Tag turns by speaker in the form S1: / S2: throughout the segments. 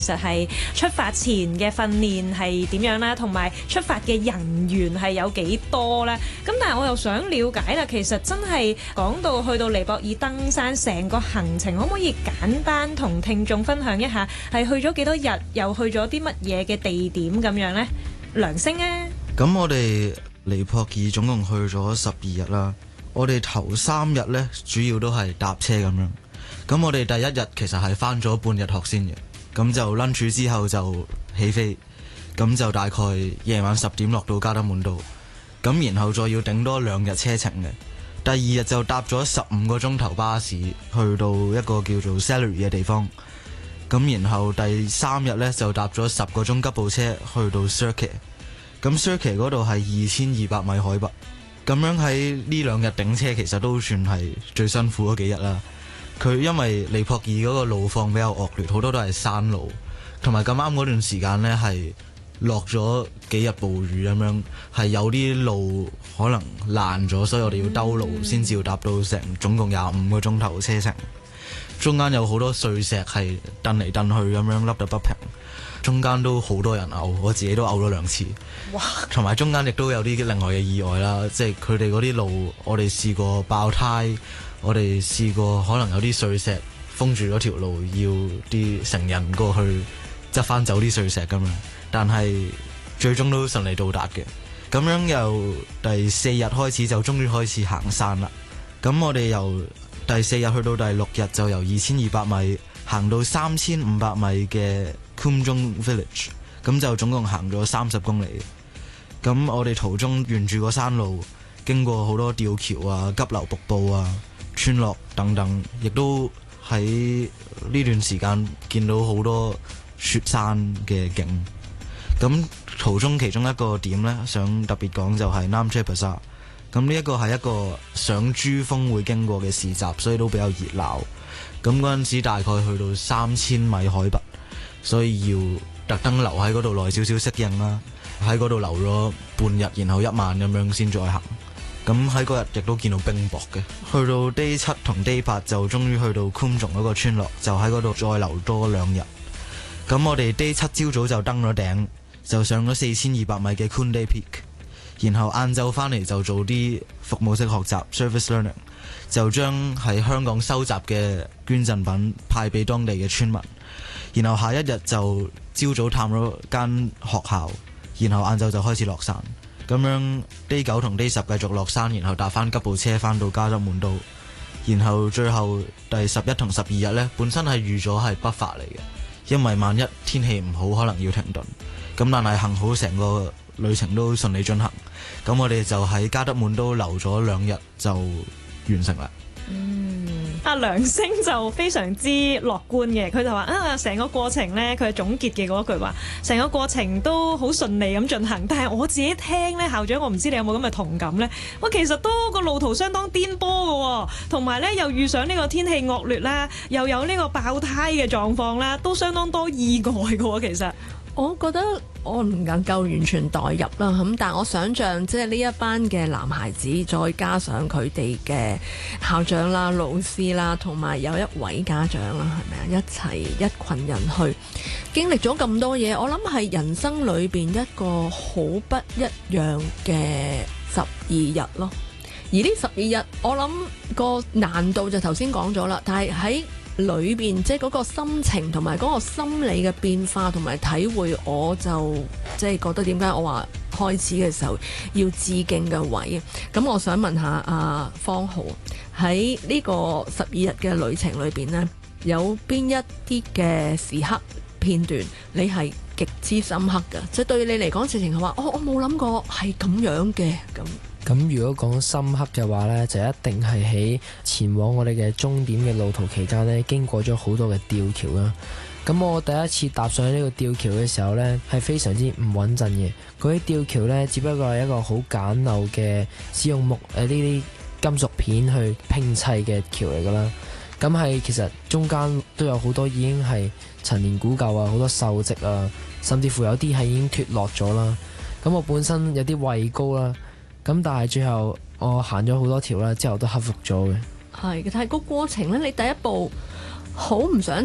S1: 其實係出發前嘅訓練係點樣啦，同埋出發嘅人員係有幾多呢？咁但係我又想了解啦，其實真係講到去到尼泊爾登山成個行程，可唔可以簡單同聽眾分享一下，係去咗幾多日，又去咗啲乜嘢嘅地點咁樣呢？梁星啊，
S2: 咁我哋尼泊爾總共去咗12日啦。我哋頭3日呢，主要都係搭車咁樣。咁我哋第1日其實係返咗半日學先嘅。咁就 lunch 之後就起飛，咁就大概夜晚10點落到加德滿都，咁然後再要頂多2日車程嘅。第2日就搭咗15個鐘頭巴士去到一個叫做 Salary 嘅地方，咁然後第3日呢，就搭咗10個鐘吉步車去到 Sirke， 咁 Sirke 嗰度係2200米海拔，咁樣喺呢2日頂車其實都算係最辛苦嗰幾日啦。佢因為尼泊爾嗰個路況比較惡劣，好多都係山路，同埋咁啱嗰段時間呢係落咗幾日暴雨咁樣，係有啲路可能爛咗，所以我哋要兜路先至要搭到總共25個鐘頭車程。中間有好多碎石係掟嚟掟去咁樣凹得不平，中間都好多人嘔，我自己都嘔咗2次。
S1: 哇！
S2: 同埋中間亦都有啲另外嘅意外啦，即係佢哋嗰啲路，我哋試過爆胎。我哋試過可能有啲碎石封住咗條路，要啲成人過去執翻走啲碎石咁樣，但係最終都順利到達嘅。咁樣由第4日開始就終於開始行山啦。咁我哋由第4日去到第6日就由2200米行到3500米嘅 Kumjong Village， 咁就總共行咗30公里。咁我哋途中沿住個山路經過好多吊橋啊、急流瀑布啊、村落等等，亦都喺呢段時間見到好多雪山嘅景。咁途中其中一個點呢，想特別講就係 Namche Bazaar。咁呢一個係一個上珠峰會經過嘅市集，所以都比較熱鬧。咁嗰陣時大概去到3000米海拔，所以要特登留喺嗰度耐少少適應啦。喺嗰度留咗半日，然後1晚咁樣先再行。咁喺嗰日亦都見到冰雹嘅。去到 Day 7同 Day 8就終於去到 Kumjong 嗰個村落，就喺嗰度再留多2日。咁我哋 Day 7朝早就登咗頂，就上咗4200米嘅 Kunde Peak， 然後晏晝翻嚟就做啲服務式學習 service learning， 就將喺香港收集嘅捐贈品派俾當地嘅村民。然後下一日就朝早探咗間學校，然後晏晝就開始落山。咁樣 Day 9同 Day 10繼續落山，然後搭翻吉步車翻到加德滿都，然後最後第11同12日呢，本身係預咗係北伐嚟嘅，因為萬一天氣唔好，可能要停頓。咁但係幸好成個旅程都順利進行，咁我哋就喺加德滿都留咗2日就完成啦。
S1: 阿梁星就非常之樂觀嘅，佢就話成個過程呢，佢係總結嘅嗰句話，成個過程都好順利咁進行。但係我自己聽呢，校長，我唔知你有冇咁嘅同感呢？我其實都個路途相當顛簸嘅，同埋呢又遇上呢個天氣惡劣啦，又有呢個爆胎嘅狀況啦，都相當多意外嘅。其實
S3: 我覺得我唔能夠完全代入啦，咁但係我想像即係呢一班嘅男孩子，再加上佢哋嘅校長啦、老師啦，同埋有一位家長啦，係咪啊？一齊一群人去經歷咗咁多嘢，我諗係人生裏邊一個好不一樣嘅12日咯。而呢12日，我諗個難度就頭先講咗啦，但係喺裏邊即係嗰個心情同埋嗰個心理嘅變化同埋體會，我就即係覺得點解我話開始嘅時候要致敬嘅位。咁我想問下阿方浩，喺呢個12日嘅旅程裏邊呢，有邊一啲嘅時刻片段你係極之深刻嘅？即係對你嚟講，事情係話我冇諗過係咁樣嘅咁。
S4: 咁如果講深刻嘅話呢，就一定係喺前往我哋嘅終點嘅路途期間呢，經過咗好多嘅吊橋啦。咁我第一次踏上去呢個吊橋嘅時候呢，係非常之唔穩陣嘅。嗰啲吊橋呢，只不過係一個好簡陋嘅使用呢啲金屬片去拼砌嘅橋嚟噶啦。咁係其實中間都有好多已經係陳年古舊啊，好多鏽跡啊，甚至乎有啲係已經脫落咗啦。咁我本身有啲畏高啦。咁但係最後我行咗好多條啦，之後都克服咗嘅。
S3: 係，但係個過程咧，你第一步好唔想踏，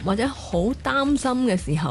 S3: 或者好擔心嘅時候